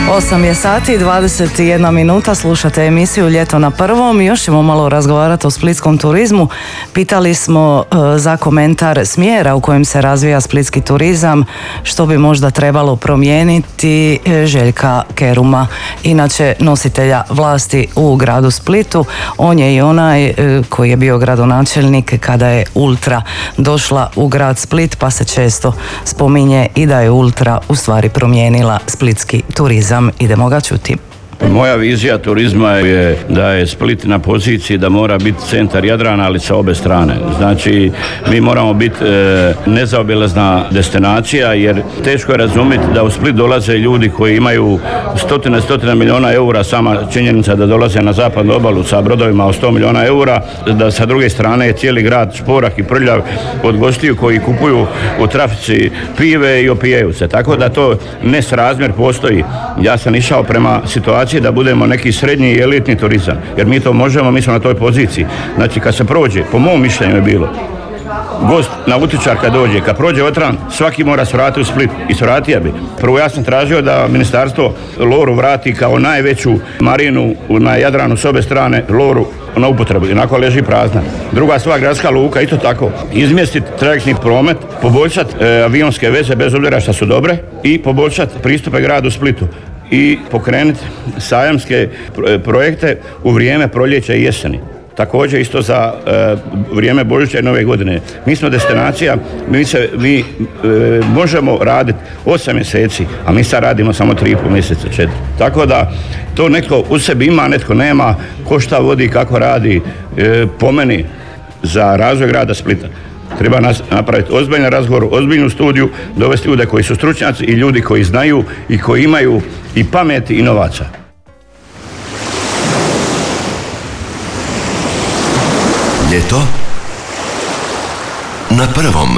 8 je sati, 21 minuta, slušate emisiju Ljeto na prvom. Još ćemo malo razgovarati o splitskom turizmu. Pitali smo za komentar smjera u kojem se razvija splitski turizam, što bi možda trebalo promijeniti Željka Keruma, inače nositelja vlasti u gradu Splitu. On je i onaj koji je bio gradonačelnik kada je Ultra došla u grad Split, pa se često spominje i da je Ultra u stvari promijenila splitski turizam. Idemo ga čuti. Moja vizija turizma je da je Split na poziciji da mora biti centar Jadrana, ali sa obe strane. Znači, mi moramo biti nezaobilazna destinacija, jer teško je razumjeti da u Split dolaze ljudi koji imaju stotine milijuna eura, sama činjenica da dolaze na zapadnu obalu sa brodovima od 100 milijuna eura, da sa druge strane je cijeli grad šporak i prljav od gostiju koji kupuju u trafici pive i opijaju se. Tako da to nesrazmjer postoji. Ja sam išao prema situaciji da budemo neki srednji i elitni turizam, jer mi to možemo, mi smo na toj poziciji. Znači, kad se prođe, po mom mišljenju je bilo, gost nautičar kad dođe, kad prođe Otran, svaki mora svratiti u Split i svratija bi. Prvo, ja sam tražio da ministarstvo Loru vrati kao najveću marinu na Jadranu s obe strane, Loru na upotrebu, inako leži prazna. Druga stvar, gradska luka, isto tako, izmjestiti trajektni promet, poboljšati avionske veze bez obzira što su dobre i poboljšati pristupe gradu Splitu i pokrenuti sajamske projekte u vrijeme proljeća i jeseni. Također isto za vrijeme Božića i Nove godine. Mi smo destinacija, mi možemo raditi 8 mjeseci, a mi sad radimo samo 3,5 mjeseca, 4. Tako da to netko u sebi ima, netko nema, ko šta vodi, kako radi, po meni za razvoj grada Splita. Treba napraviti ozbiljan razgovor, ozbiljnu studiju, dovesti ljude koji su stručnjaci i ljudi koji znaju i koji imaju i pamet i novaca. Ljeto na prvom.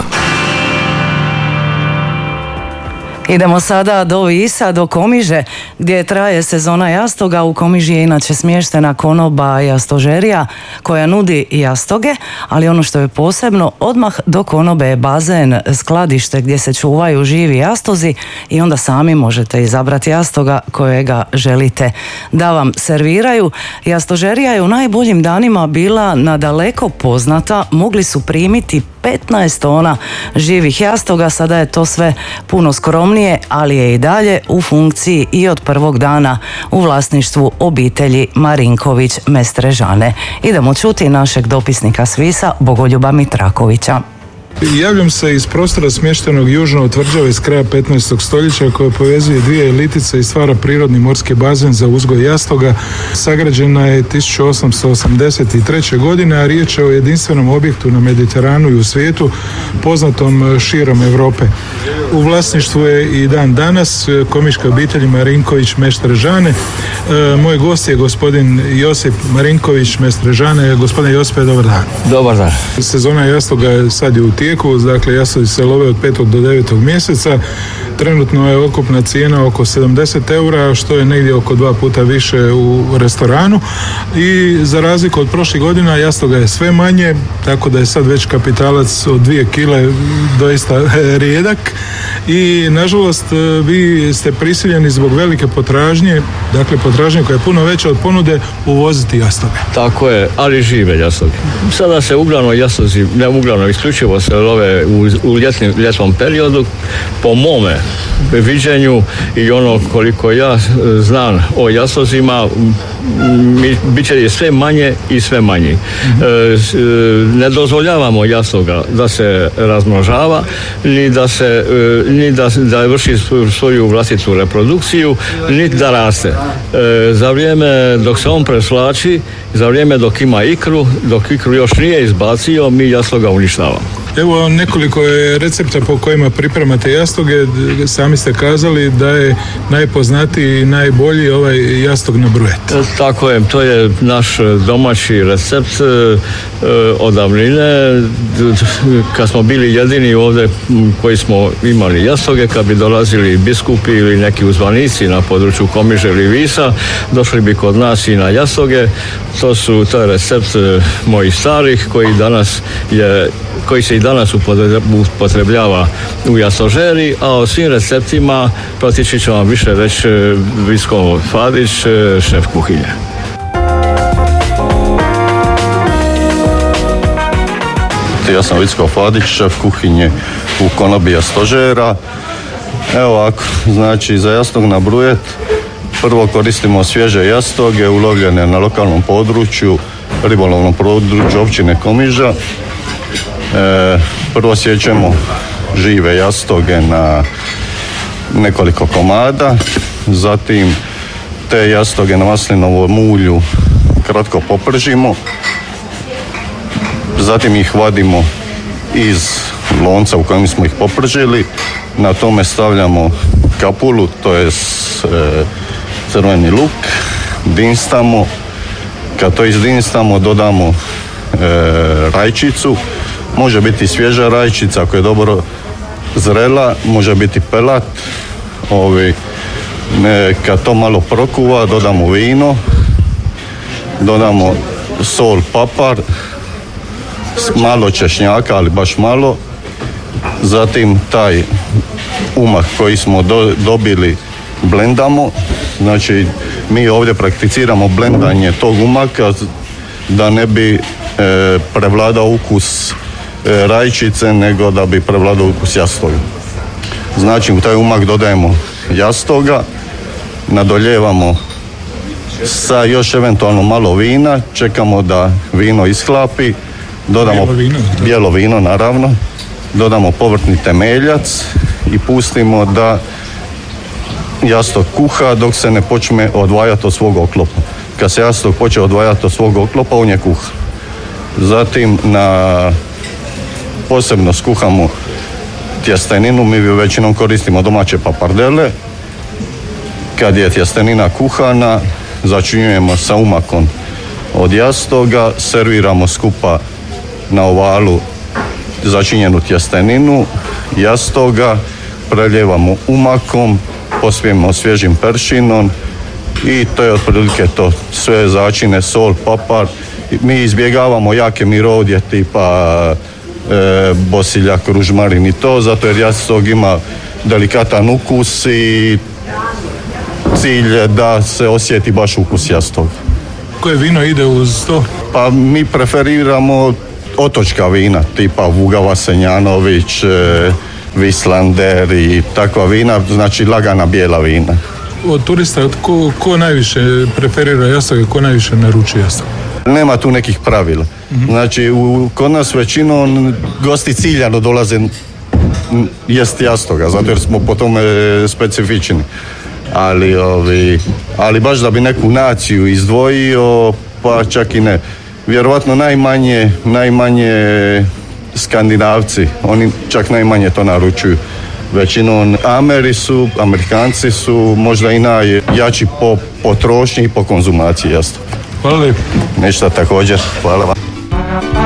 Idemo sada do Visa, do Komiže, gdje traje sezona jastoga. U Komiži je inače smještena konoba jastožerija koja nudi jastoge, ali ono što je posebno, odmah do konobe je bazen, skladište gdje se čuvaju živi jastozi i onda sami možete izabrati jastoga kojega želite da vam serviraju. Jastožerija je u najboljim danima bila nadaleko poznata, mogli su primiti 15 tona živih jastoga, sada je to sve puno skromnije, ali je i dalje u funkciji i od prvog dana u vlasništvu obitelji Marinković Mestrežane. Idemo čuti našeg dopisnika s Visa, Bogoljuba Mitrakovića. Javljam se iz prostora smještenog južno od tvrđave iz kraja 15. stoljeća koja povezuje dvije litice i stvara prirodni morski bazen za uzgoj jastoga. Sagrađena je 1883. godine, a riječ je o jedinstvenom objektu na Mediteranu i u svijetu, poznatom širom Europe. U vlasništvu je i dan danas komiška obitelji Marinković Mestrežane. Moj gost je gospodin Josip Marinković Mestrežane. Gospodine Josipe, dobar dan. Dobar dan. Sezona jastoga sad je u tijeku, dakle jastogi se love od 5. do 9. mjeseca. Trenutno je otkupna cijena oko 70 eura, što je negdje oko 2 puta više u restoranu. I za razliku od prošlih godina jastoga je sve manje, tako da je sad već kapitalac od 2 kile doista rijedak. I nažalost vi ste prisiljeni zbog velike potražnje, dakle potražnje koja je puno veća od ponude, uvoziti jastoge. Tako je, ali žive jastoge. Sada se uglavnom jastozi, ne uglavnom, isključivo se love u ljetnom periodu. Po mome viđenju i ono koliko ja znam o jastozima, bit će sve manje i sve manje. Ne dozvoljavamo jastoga da se razmnožava, ni da vrši svoju vlastitu reprodukciju, ni da raste. Za vrijeme dok se on presvlači, za vrijeme dok ima ikru, dok ikru još nije izbacio, mi jastoga uništavamo. Evo nekoliko je recepta po kojima pripremate jastoge. Sami ste kazali da je najpoznatiji i najbolji ovaj jastog na brujet. Tako je, to je naš domaći recept od davnine. Kad smo bili jedini ovdje koji smo imali jastoge, kad bi dolazili biskupi ili neki uzvanici na području Komiže ili Visa, došli bi kod nas i na jastoge. To je recept mojih starih koji se i danas upotrebljava u jastožeri, a o svim receptima praktički će vam više reći Vicko Fadić, šef kuhinje. Ja sam Vicko Fadić, šef kuhinje u konobi jastožera. Evo ovako, znači za jastog na brujet prvo koristimo svježe jastoge ulovljene na lokalnom području, ribolovnom području općine Komiža. Prvo sjećemo žive jastoge na nekoliko komada, zatim te jastoge na maslinovom ulju kratko popržimo, zatim ih vadimo iz lonca u kojem smo ih popržili, na tome stavljamo kapulu, to je crveni luk, dinstamo, kad to izdinstamo dodamo rajčicu, može biti svježa rajčica ako je dobro zrela, može biti pelat, kad to malo prokuva dodamo vino, dodamo sol, papar, malo češnjaka, ali baš malo, zatim taj umak koji smo dobili blendamo, znači mi ovdje prakticiramo blendanje tog umaka da ne bi prevladao ukus rajčice, nego da bi prevladao ukus jastoga. Znači u taj umak dodajemo jastoga, nadoljevamo sa još eventualno malo vina, čekamo da vino ishlapi, dodamo bijelo vino naravno, dodamo povrtni temeljac i pustimo da jastok kuha dok se ne počne odvajati od svog oklopa. Kad se jastok počne odvajati od svog oklopa, on je kuha. Zatim posebno skuhamo tjesteninu, mi većinom koristimo domaće papardele. Kad je tjestenina kuhana, začinjujemo sa umakom od jastoga, serviramo skupa na ovalu začinjenu tjesteninu, jastoga, preljevamo umakom, pospijemo svježim peršinom i to je otprilike to. Sve začine, sol, papar. Mi izbjegavamo jake mirodje tipa bosiljak, ružmarin i to, zato jer jastog ima delikatan ukus i cilj je da se osjeti baš ukus jastoga. Koje vino ide uz to? Pa mi preferiramo otočka vina, tipa Vugava, Senjanović, Vislander i takva vina, znači lagana bijela vina. Od turista, ko najviše preferira jastoge, ko najviše naručuje jastoge? Nema tu nekih pravila. Znači, kod nas većinom gosti ciljano dolaze jest jastoga, zato jer smo po tome specifični. Ali baš da bi neku naciju izdvojio, pa čak i ne. Vjerovatno najmanje Skandinavci, oni čak najmanje to naručuju. Većinom Amerikanci su možda i najjači po potrošnji i po konzumaciji jastoga. Hvala lijepo. Nešto također. Hvala vam.